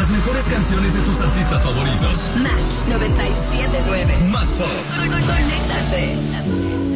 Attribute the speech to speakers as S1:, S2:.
S1: las mejores canciones de tus artistas favoritos.
S2: Match 97.9.
S1: Más pop.
S2: Conéctate.